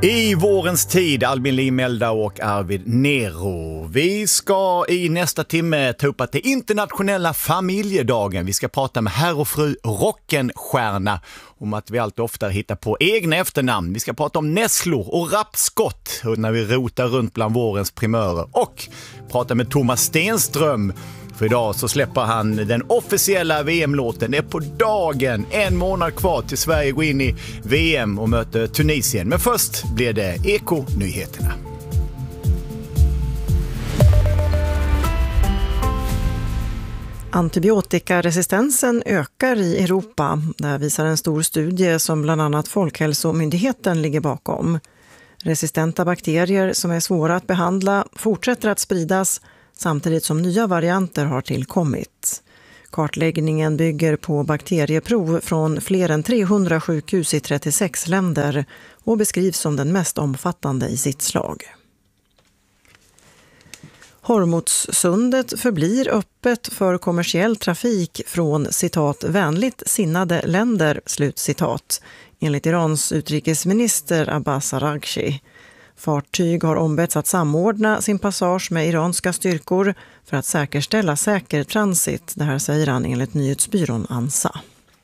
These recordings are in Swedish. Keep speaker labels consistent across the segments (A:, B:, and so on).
A: I vårens tid, Albin Limelda och Arvid Nero. Vi ska i nästa timme ta upp att det är internationella familjedagen. Vi ska prata med herr och fru Rockenstjärna om att vi allt oftare hittar på egna efternamn. Vi ska prata om nässlor och rapskott när vi rotar runt bland vårens primörer. Och prata med Thomas Stenström. För idag så släpper han den officiella VM-låten. Det är på dagen, 1 månad kvar till Sverige går in i VM och möter Tunisien. Men först blir det Eko-nyheterna.
B: Antibiotikaresistensen ökar i Europa. Det visar en stor studie som bland annat Folkhälsomyndigheten ligger bakom. Resistenta bakterier som är svåra att behandla fortsätter att spridas samtidigt som nya varianter har tillkommit. Kartläggningen bygger på bakterieprov från fler än 300 sjukhus i 36 länder och beskrivs som den mest omfattande i sitt slag. Hormudssundet förblir öppet för kommersiell trafik från citat vänligt sinnade länder, slutcitat, enligt Irans utrikesminister Abbas Araghchi. Fartyg har ombetts att samordna sin passage med iranska styrkor för att säkerställa säker transit. Det här säger han enligt nyhetsbyrån ANSA.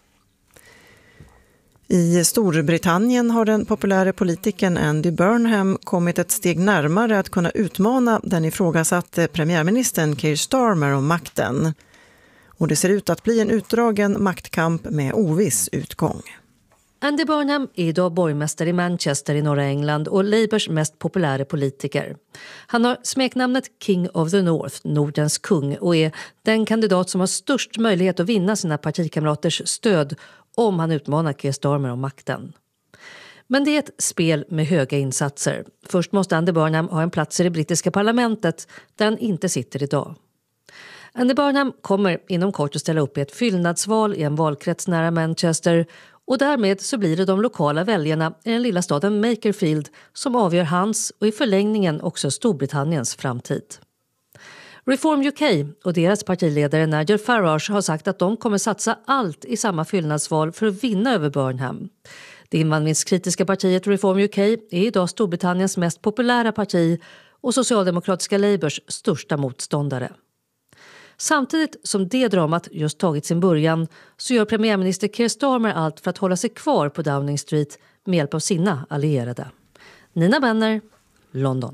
B: I Storbritannien har den populära politikern Andy Burnham kommit ett steg närmare att kunna utmana den ifrågasatte premiärministern Keir Starmer om makten. Och det ser ut att bli en utdragen maktkamp med oviss utgång.
C: Andy Burnham är idag borgmästare i Manchester i norra England och Labours mest populära politiker. Han har smeknamnet King of the North, Nordens kung, och är den kandidat som har störst möjlighet att vinna sina partikamraters stöd om han utmanar Keir Starmer om makten. Men det är ett spel med höga insatser. Först måste Andy Burnham ha en plats i det brittiska parlamentet där han inte sitter idag. Andy Burnham kommer inom kort att ställa upp i ett fyllnadsval i en valkrets nära Manchester. Och därmed så blir det de lokala väljarna i den lilla staden Makerfield som avgör hans och i förlängningen också Storbritanniens framtid. Reform UK och deras partiledare Nigel Farage har sagt att de kommer satsa allt i samma fyllnadsval för att vinna över Burnham. Det invandringskritiska partiet Reform UK är idag Storbritanniens mest populära parti och socialdemokratiska Labours största motståndare. Samtidigt som det dramat just tagit sin början så gör premiärminister Keir Starmer allt för att hålla sig kvar på Downing Street med hjälp av sina allierade. Nina Benner, London.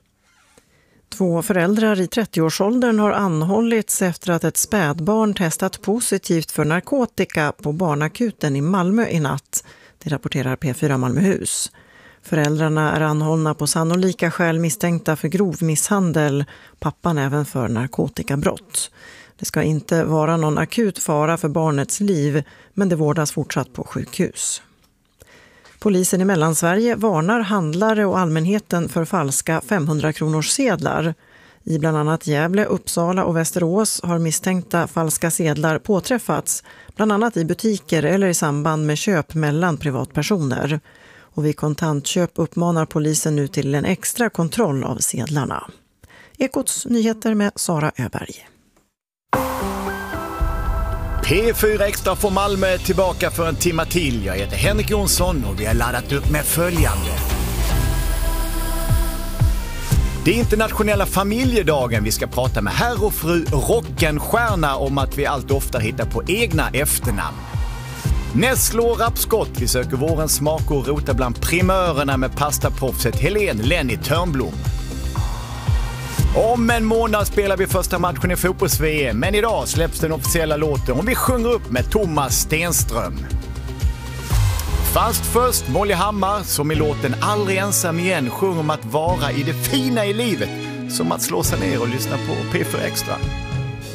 B: 2 föräldrar i 30-årsåldern har anhållits efter att ett spädbarn testat positivt för narkotika på barnakuten i Malmö i natt. Det rapporterar P4 Malmöhus. Föräldrarna är anhållna på sannolika skäl misstänkta för grov misshandel, pappan även för narkotikabrott. Det ska inte vara någon akut fara för barnets liv, men det vårdas fortsatt på sjukhus. Polisen i Mellansverige varnar handlare och allmänheten för falska 500-kronors-sedlar. I bland annat Gävle, Uppsala och Västerås har misstänkta falska sedlar påträffats, bland annat i butiker eller i samband med köp mellan privatpersoner. Och vid kontantköp uppmanar polisen nu till en extra kontroll av sedlarna. Ekots nyheter med Sara Öberg.
A: P4 Extra från Malmö tillbaka för en timme till. Jag heter Henrik Jonsson och vi har laddat upp med följande. Det är internationella familjedagen. Vi ska prata med herr och fru Rockenstjärna om att vi allt ofta hittar på egna efternamn. Nässlor, rapskott, vi söker vårens smak och rota bland primörerna med pastaproffset Helene Lenny Törnblom. Om en månad spelar vi första matchen i fotbolls-VM, men idag släpps den officiella låten och vi sjunger upp med Thomas Stenström. Fast först Molly Hammar som i låten Aldrig ensam igen sjunger om att vara i det fina i livet, som att slå sig ner och lyssna på P4 Extra.